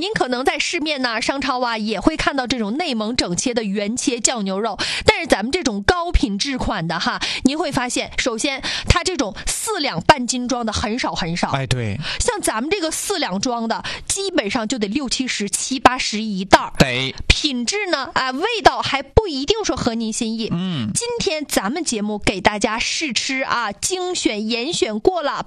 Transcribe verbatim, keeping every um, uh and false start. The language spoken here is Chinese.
您可能在市面呐、商超啊也会看到这种内蒙整切的原切酱牛肉，但是咱们这种高品质款的哈，您会发现，首先它这种四两半斤装的很少很少， 哎，对， 像咱们这个四两装的，基本上就得六七十、七八十一袋儿， 得品质呢啊，味道还不一定说合您心意。 嗯， 今天咱们节目给大家试吃啊，精选严选过了